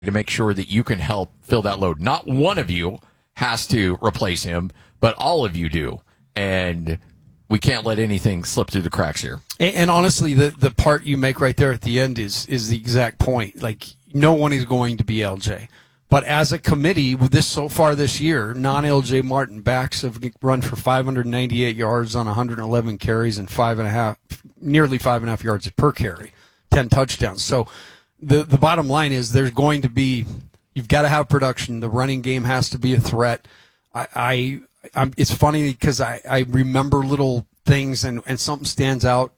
to make sure that you can help fill that load. Not one of you has to replace him, but all of you do. And we can't let anything slip through the cracks here. And honestly, the part you make right there at the end is the exact point. Like, no one is going to be LJ. But as a committee, with this so far this year, non-LJ Martin backs have run for 598 yards on 111 carries and nearly 5.5 yards per carry, 10 touchdowns. So the bottom line is you've got to have production. The running game has to be a threat. It's funny because I remember little things and something stands out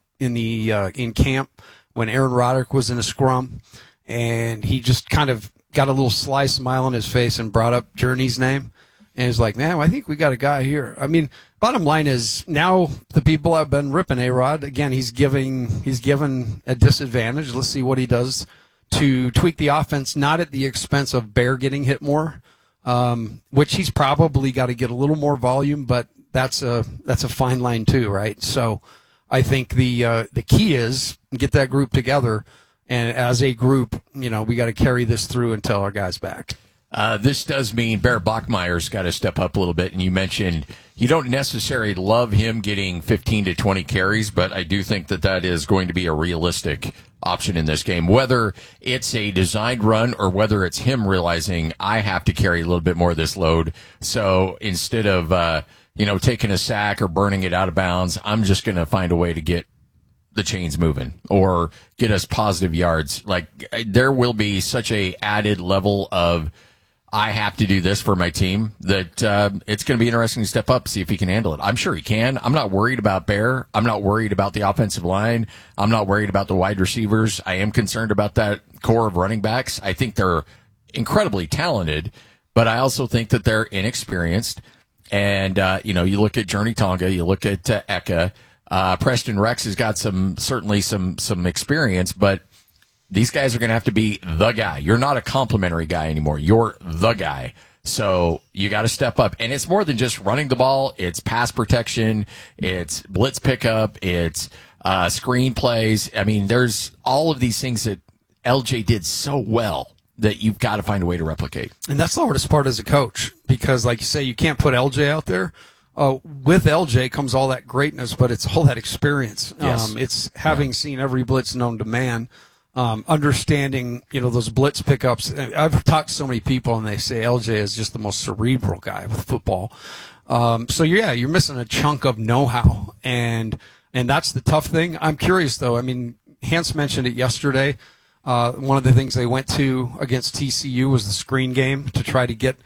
in camp when Aaron Roderick was in a scrum and he just kind of got a little sly smile on his face and brought up Journey's name. And he's like, man, I think we got a guy here. I mean, bottom line is now the people have been ripping A-Rod. Again, he's given a disadvantage. Let's see what he does to tweak the offense, not at the expense of Bear getting hit more, which he's probably got to get a little more volume, but that's a fine line too, right? So I think the key is get that group together. And as a group, we got to carry this through until our guy's back. This does mean Bear Bachmeier's got to step up a little bit. And you mentioned you don't necessarily love him getting 15 to 20 carries, but I do think that is going to be a realistic option in this game. Whether it's a designed run or whether it's him realizing I have to carry a little bit more of this load. So instead of, taking a sack or burning it out of bounds, I'm just going to find a way to get the chains moving or get us positive yards. Like, there will be such a added level of I have to do this for my team that it's going to be interesting to step up, see if he can handle it. I'm sure he can. I'm not worried about Bear. I'm not worried about the offensive line. I'm not worried about the wide receivers. I am concerned about that core of running backs. I think they're incredibly talented, but I also think that they're inexperienced. And, you look at Journey Tonga, you look at Eka, Preston Rex has got certainly some experience, but these guys are going to have to be the guy. You're not a complimentary guy anymore. You're the guy. So you got to step up. And it's more than just running the ball. It's pass protection. It's blitz pickup. It's screen plays. I mean, there's all of these things that LJ did so well that you've got to find a way to replicate. And that's the hardest part as a coach because, like you say, you can't put LJ out there. With LJ comes all that greatness, but it's all that experience. Yes. It's having seen every blitz known to man, understanding, those blitz pickups. I've talked to so many people and they say LJ is just the most cerebral guy with football. You're missing a chunk of know-how and that's the tough thing. I'm curious though. I mean, Hans mentioned it yesterday. One of the things they went to against TCU was the screen game to try to get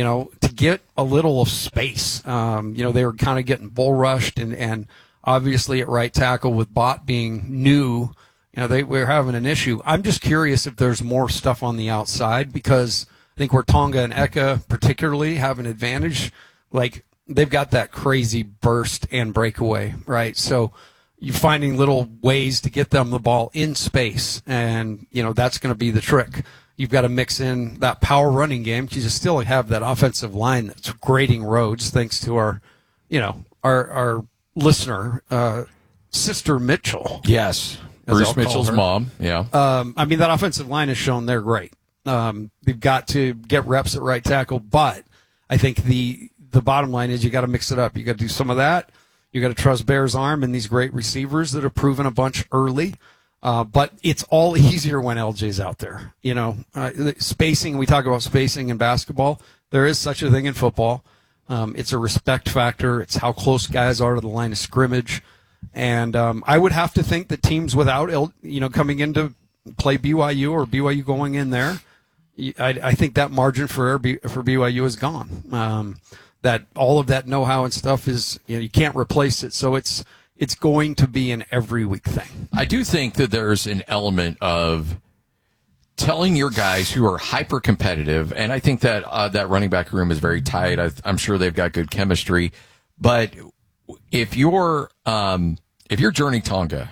a little of space. They were kind of getting bull rushed and obviously at right tackle with Bott being new, they were having an issue. I'm just curious if there's more stuff on the outside because I think where Tonga and Eka particularly have an advantage, like they've got that crazy burst and breakaway, right? So you're finding little ways to get them the ball in space and, that's going to be the trick. You've got to mix in that power running game because you still have that offensive line that's grading roads thanks to our listener, Sister Mitchell. Yes. Bruce Mitchell's mom. Yeah. That offensive line has shown they're great. They've got to get reps at right tackle, but I think the bottom line is you got to mix it up. You got to do some of that. You got to trust Bear's arm and these great receivers that have proven a bunch early. But it's all easier when LJ's out there. Spacing, we talk about spacing in basketball. There is such a thing in football. It's a respect factor. It's how close guys are to the line of scrimmage. And I would have to think that teams without, coming in to play BYU or BYU going in there, I think that margin for BYU is gone. That all of that know-how and stuff is, you can't replace it. So it's going to be an every week thing. I do think that there's an element of telling your guys who are hyper competitive, and I think that that running back room is very tight. I'm sure they've got good chemistry, but if you're Journey Tonga,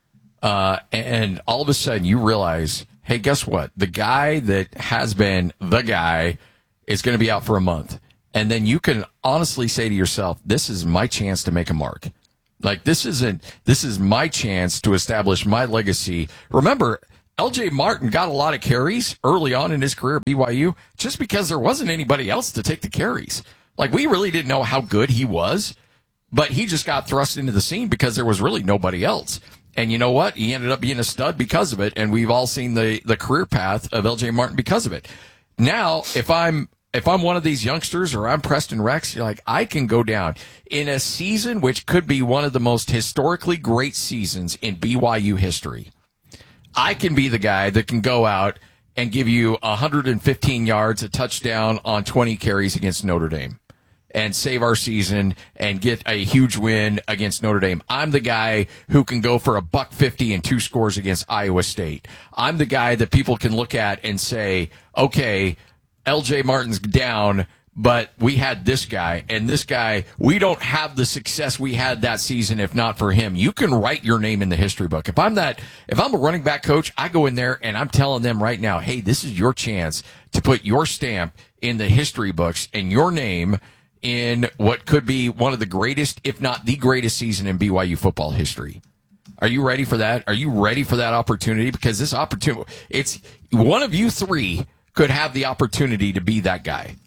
and all of a sudden you realize, hey, guess what? The guy that has been the guy is going to be out for a month, and then you can honestly say to yourself, this is my chance to make a mark. Like, this is my chance to establish my legacy. Remember, LJ Martin got a lot of carries early on in his career at BYU just because there wasn't anybody else to take the carries. Like, we really didn't know how good he was, but he just got thrust into the scene because there was really nobody else. And you know what? He ended up being a stud because of it, and we've all seen the career path of LJ Martin because of it. Now, if I'm one of these youngsters or I'm Preston Rex, you're like, I can go down in a season which could be one of the most historically great seasons in BYU history. I can be the guy that can go out and give you 115 yards, a touchdown on 20 carries against Notre Dame and save our season and get a huge win against Notre Dame. I'm the guy who can go for $150 and 2 scores against Iowa State. I'm the guy that people can look at and say, okay, LJ Martin's down, but we had this guy, and this guy, we don't have the success we had that season if not for him. You can write your name in the history book. If I'm a running back coach, I go in there and I'm telling them right now, hey, this is your chance to put your stamp in the history books and your name in what could be one of the greatest, if not the greatest season in BYU football history. Are you ready for that? Are you ready for that opportunity? Because this opportunity, it's one of you three could have the opportunity to be that guy.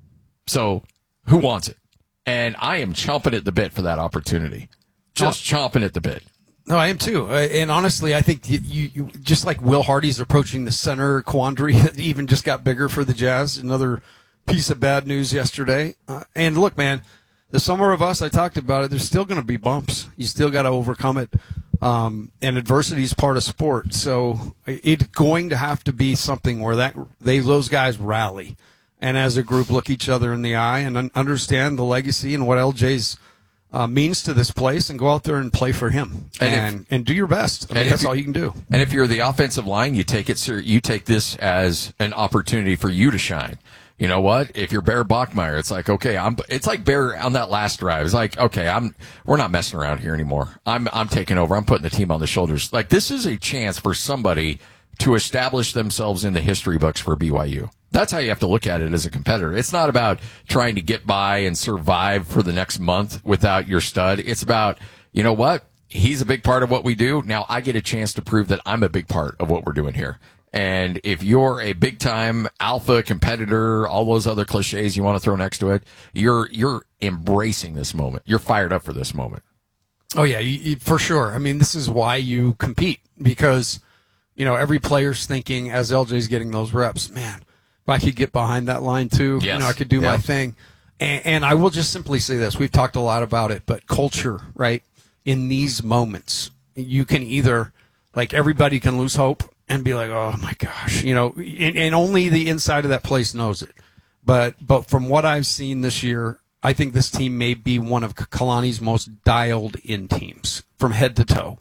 So who wants it? And I am chomping at the bit for that opportunity. Just chomping at the bit. No, I am too. And honestly, I think you just like Will Hardy's approaching the center quandary that even just got bigger for the Jazz. Another piece of bad news yesterday. And look, man, the summer of us, I talked about it, there's still going to be bumps. You still got to overcome it. And adversity is part of sport. So it's going to have to be something where those guys rally and as a group look each other in the eye and understand the legacy and what LJ's means to this place and go out there and play for him and do your best. I mean, that's all you can do. And if you're the offensive line, you take this as an opportunity for you to shine. You know what? If you're Bear Bachmeier, it's like, okay, it's like Bear on that last drive. It's like, okay, we're not messing around here anymore. I'm taking over. I'm putting the team on the shoulders. Like, this is a chance for somebody to establish themselves in the history books for BYU. That's how you have to look at it as a competitor. It's not about trying to get by and survive for the next month without your stud. It's about, you know what? He's a big part of what we do. Now I get a chance to prove that I'm a big part of what we're doing here. And if you're a big-time alpha competitor, all those other cliches you want to throw next to it, you're embracing this moment. You're fired up for this moment. Oh, yeah, for sure. I mean, this is why you compete because, you know, every player's thinking as LJ's getting those reps, man, if I could get behind that line too, yes. You know, I could do my thing. And I will just simply say this. We've talked a lot about it, but culture, right, in these moments, you can either, like, everybody can lose hope and be like, oh my gosh, you know, and only the inside of that place knows it. But from what I've seen this year, I think this team may be one of Kalani's most dialed in teams from head to toe.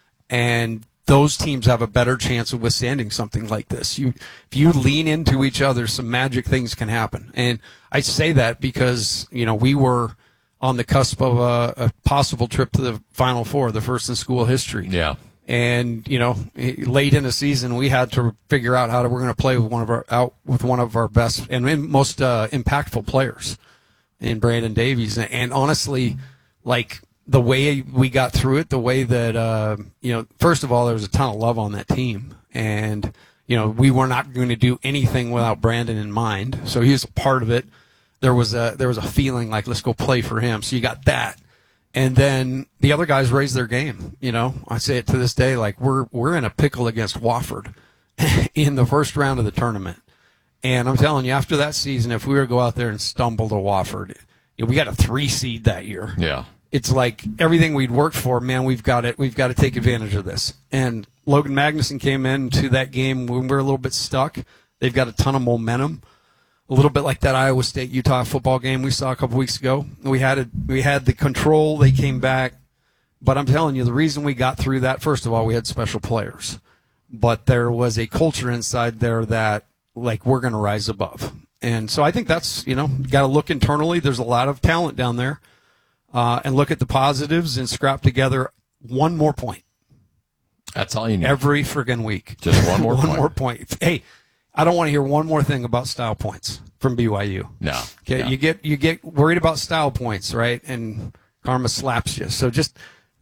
And those teams have a better chance of withstanding something like this. If you lean into each other, some magic things can happen. And I say that because, you know, we were on the cusp of a possible trip to the Final Four, the first in school history. Yeah. And, you know, late in the season, we had to figure out how we're going to play with one of our best and most impactful players in Brandon Davies. And honestly, like the way we got through it, the way that, you know, first of all, there was a ton of love on that team. And, you know, we were not going to do anything without Brandon in mind. So he was a part of it. There was a feeling like, let's go play for him. So you got that. And then the other guys raised their game. You know, I say it to this day, like we're in a pickle against Wofford in the first round of the tournament. And I'm telling you, after that season, if we were to go out there and stumble to Wofford, you know, we got a 3 seed that year. Yeah. It's like everything we'd worked for, man, we've got to take advantage of this. And Logan Magnuson came into that game when we were a little bit stuck. They've got a ton of momentum. A little bit like that Iowa State-Utah football game we saw a couple weeks ago. We had the control. They came back. But I'm telling you, the reason we got through that, first of all, we had special players. But there was a culture inside there that, like, we're going to rise above. And so I think that's, you know, you got to look internally. There's a lot of talent down there. And look at the positives and scrap together one more point. That's all you need. Every friggin' week. Just one more point. One more point. Hey, I don't want to hear one more thing about style points from BYU. No. Okay, no. You get worried about style points, right? And karma slaps you. So just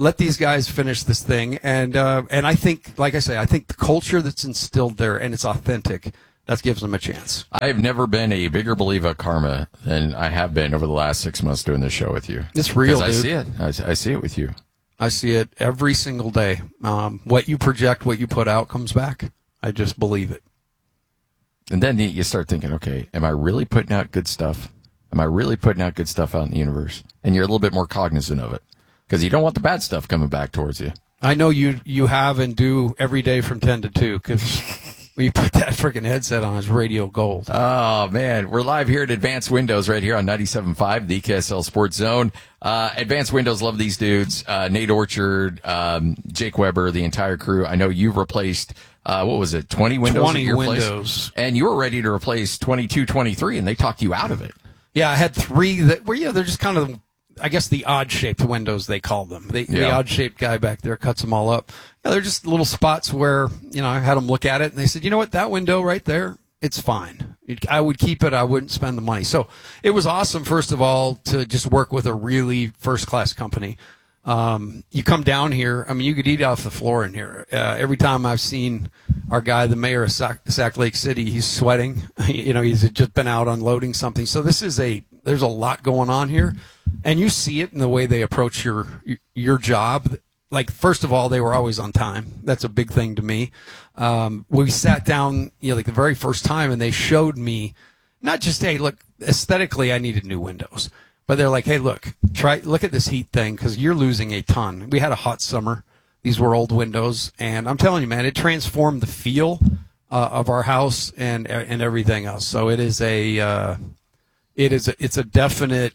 let these guys finish this thing. And I think, like I say, I think the culture that's instilled there, and it's authentic, that gives them a chance. I've never been a bigger believer of karma than I have been over the last 6 months doing this show with you. It's real, dude. I see it. I see it with you. I see it every single day. What you project, what you put out comes back. I just believe it. And then you start thinking, okay, am I really putting out good stuff? Am I really putting out good stuff out in the universe? And you're a little bit more cognizant of it because you don't want the bad stuff coming back towards you. I know you have and do every day from 10 to 2 because when you put that freaking headset on, it's radio gold. Oh, man. We're live here at Advanced Windows right here on 97.5, the KSL Sports Zone. Advanced Windows, love these dudes. Nate Orchard, Jake Weber, the entire crew. I know you've replaced, what was it, 20 windows 20 at your windows. place? And you were ready to replace 22, 23, and they talked you out of it. Yeah, I had 3 that were, they're just kind of, I guess, the odd-shaped windows, they call them. The odd-shaped guy back there cuts them all up. Yeah, they're just little spots where, I had them look at it, and they said, you know what, that window right there, it's fine. I would keep it. I wouldn't spend the money. So it was awesome, first of all, to just work with a really first-class company. You come down here, you could eat off the floor in here. Every time I've seen our guy, the mayor of Sac Lake City, he's sweating. He's just been out unloading something. So there's a lot going on here. And you see it in the way they approach your job. Like, first of all, they were always on time. That's a big thing to me. We sat down, like the very first time, and they showed me not just, hey, look, aesthetically, I needed new windows. But they're like, hey, look at this heat thing because you're losing a ton. We had a hot summer. These were old windows. And I'm telling you, man, it transformed the feel of our house and everything else. So it's a definite,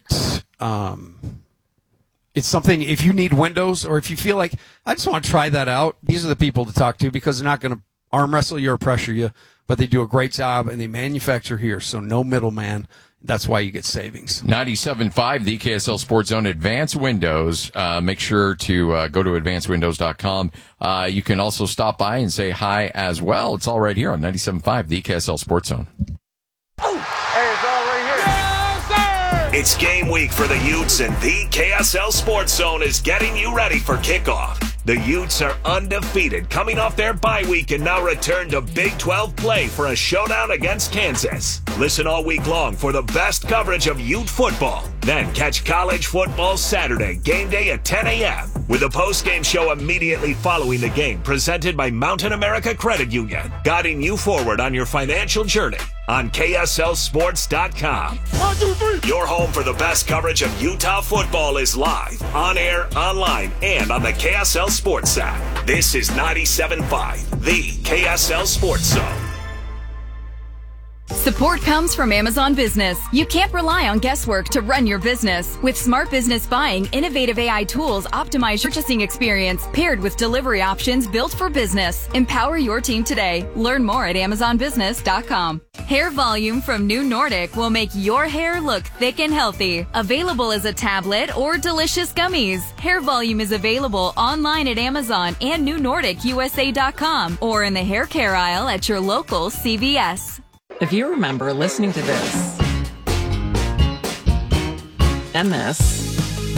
it's something, if you need windows or if you feel like, I just want to try that out, these are the people to talk to because they're not going to arm wrestle you or pressure you, but they do a great job and they manufacture here. So no middleman. That's why you get savings. 97.5, the KSL Sports Zone, Advanced Windows. Make sure to go to advancedwindows.com. You can also stop by and say hi as well. It's all right here on 97.5, the KSL Sports Zone. It's game week for the Utes, and the KSL Sports Zone is getting you ready for kickoff. The Utes are undefeated, coming off their bye week and now return to Big 12 play for a showdown against Kansas. Listen all week long for the best coverage of Ute football. Then catch college football Saturday, game day at 10 a.m. with a post-game show immediately following the game presented by Mountain America Credit Union, guiding you forward on your financial journey on KSLSports.com. 1, 2, 3. Your home for the best coverage of Utah football is live, on air, online, and on the KSL Sports app. This is 97.5, the KSL Sports Zone. Support comes from Amazon Business. You can't rely on guesswork to run your business. With Smart Business Buying, innovative AI tools optimize your purchasing experience, paired with delivery options built for business. Empower your team today. Learn more at AmazonBusiness.com. Hair Volume from New Nordic will make your hair look thick and healthy. Available as a tablet or delicious gummies. Hair Volume is available online at Amazon and NewNordicUSA.com or in the hair care aisle at your local CVS. If you remember listening to this, and this,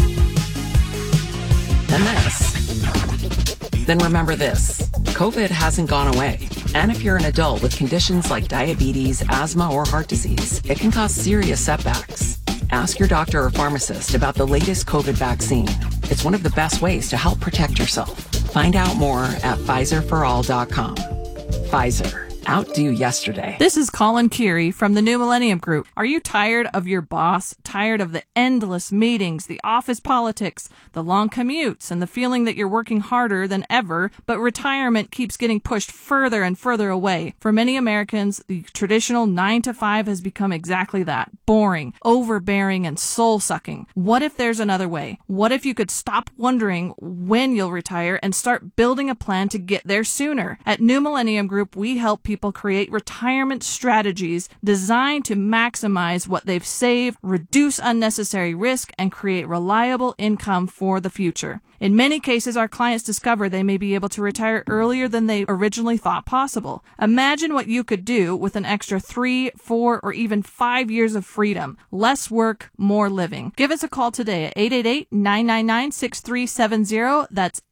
and this, then remember this. COVID hasn't gone away. And if you're an adult with conditions like diabetes, asthma, or heart disease, it can cause serious setbacks. Ask your doctor or pharmacist about the latest COVID vaccine. It's one of the best ways to help protect yourself. Find out more at PfizerForAll.com. Pfizer. Outdo yesterday. This is Colin Keary from the New Millennium Group. Are you tired of your boss? Tired of the endless meetings, the office politics, the long commutes, and the feeling that you're working harder than ever, but retirement keeps getting pushed further and further away? For many Americans, the traditional 9-to-5 has become exactly that. Boring, overbearing, and soul-sucking. What if there's another way? What if you could stop wondering when you'll retire and start building a plan to get there sooner? At New Millennium Group, we help people create retirement strategies designed to maximize what they've saved, reduce unnecessary risk, and create reliable income for the future. In many cases, our clients discover they may be able to retire earlier than they originally thought possible. Imagine what you could do with an extra 3, 4, or even 5 years of freedom. Less work, more living. Give us a call today at 888-999-6370. That's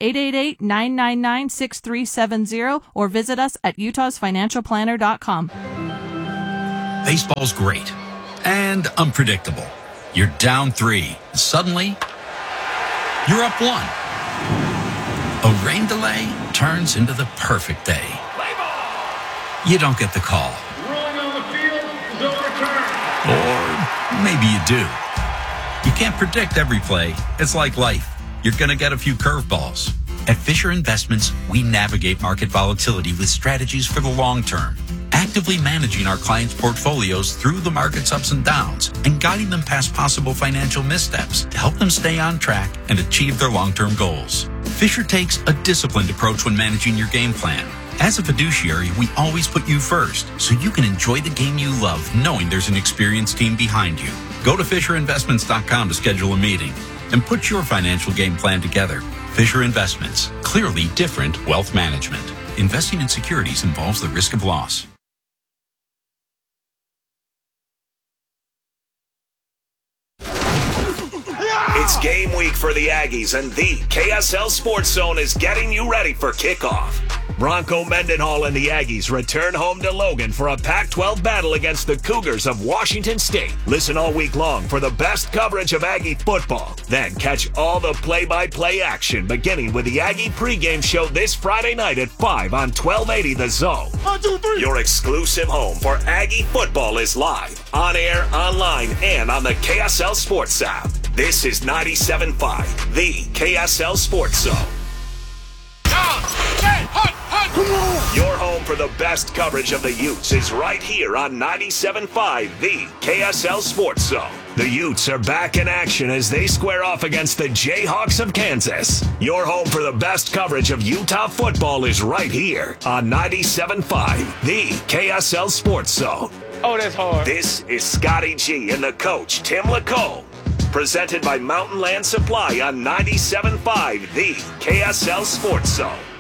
888-999-6370, or visit us at utahsfinancialplanner.com. Baseball's great and unpredictable. You're down 3. Suddenly, you're up 1. A rain delay turns into the perfect day. You don't get the call. Rolling on the field is overturned. Or maybe you do. You can't predict every play. It's like life. You're going to get a few curveballs. At Fisher Investments, we navigate market volatility with strategies for the long term, actively managing our clients' portfolios through the market's ups and downs and guiding them past possible financial missteps to help them stay on track and achieve their long-term goals. Fisher takes a disciplined approach when managing your game plan. As a fiduciary, we always put you first, so you can enjoy the game you love knowing there's an experienced team behind you. Go to FisherInvestments.com to schedule a meeting and put your financial game plan together. Fisher Investments, clearly different wealth management. Investing in securities involves the risk of loss. It's game week for the Aggies, and the KSL Sports Zone is getting you ready for kickoff. Bronco Mendenhall and the Aggies return home to Logan for a Pac-12 battle against the Cougars of Washington State. Listen all week long for the best coverage of Aggie football. Then catch all the play-by-play action, beginning with the Aggie pregame show this Friday night at 5 on 1280 The Zone. 1, 2, 3. Your exclusive home for Aggie football is live, on air, online, and on the KSL Sports app. This is 97.5, the KSL Sports Zone. Your home for the best coverage of the Utes is right here on 97.5, the KSL Sports Zone. The Utes are back in action as they square off against the Jayhawks of Kansas. Your home for the best coverage of Utah football is right here on 97.5, the KSL Sports Zone. Oh, that's hard. This is Scotty G and the coach, Tim Lacombe. Presented by Mountain Land Supply on 97.5, the KSL Sports Zone.